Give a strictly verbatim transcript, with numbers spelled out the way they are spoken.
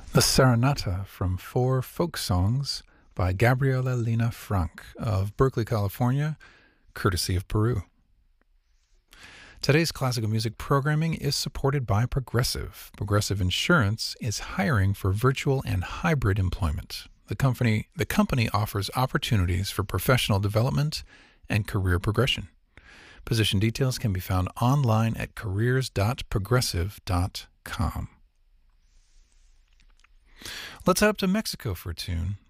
The Serenata from Four Folk Songs by Gabriela Lina Frank of Berkeley, California, courtesy of Peru. Today's classical music programming is supported by Progressive. Progressive Insurance is hiring for virtual and hybrid employment. The company, the company offers opportunities for professional development and career progression. Position details can be found online at careers dot progressive dot com. Let's head up to Mexico for a tune.